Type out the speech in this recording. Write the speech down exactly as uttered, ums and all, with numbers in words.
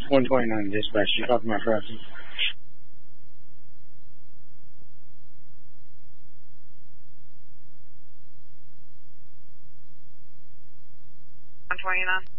one twenty-nine dispatch. You talking about traffic? one twenty-nine.